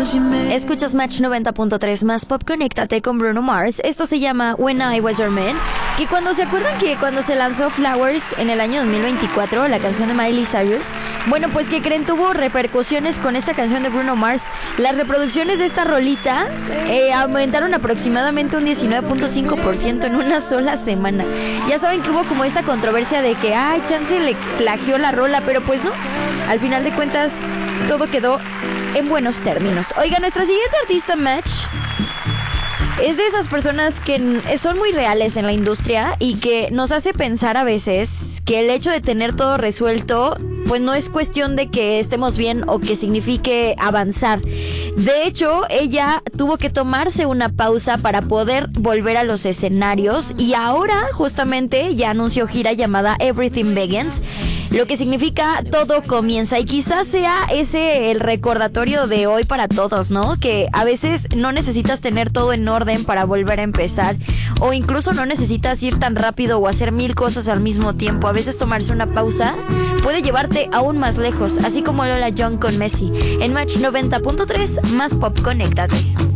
Escuchas Match 90.3 más pop, conéctate con Bruno Mars. Esto se llama When I Was Your Man. Que cuando se acuerdan que cuando se lanzó Flowers en el año 2024, la canción de Miley Cyrus, bueno, pues que creen, tuvo repercusiones con esta canción de Bruno Mars. Las reproducciones de esta rolita aumentaron aproximadamente un 19.5% en una sola semana. Ya saben que hubo como esta controversia de que, chance le plagió la rola, pero pues no. Al final de cuentas, todo quedó en buenos términos. Oiga, nuestra siguiente artista Match es de esas personas que son muy reales en la industria y que nos hace pensar a veces que el hecho de tener todo resuelto pues no es cuestión de que estemos bien o que signifique avanzar. De hecho, ella tuvo que tomarse una pausa para poder volver a los escenarios y ahora justamente ya anunció gira llamada Everything Begins, lo que significa todo comienza, y quizás sea ese el recordatorio de hoy para todos, ¿no? Que a veces no necesitas tener todo en orden para volver a empezar, o incluso no necesitas ir tan rápido o hacer 1000 cosas al mismo tiempo. A veces tomarse una pausa puede llevarte aún más lejos, así como Lola Young con Messi. En Match 90.3 más pop, conéctate.